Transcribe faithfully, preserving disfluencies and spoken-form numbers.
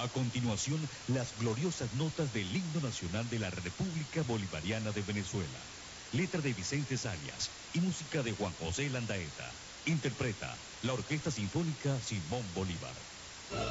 A continuación, las gloriosas notas del himno nacional de la República Bolivariana de Venezuela. Letra de Vicente Arias y música de Juan José Landaeta. Interpreta la Orquesta Sinfónica Simón Bolívar.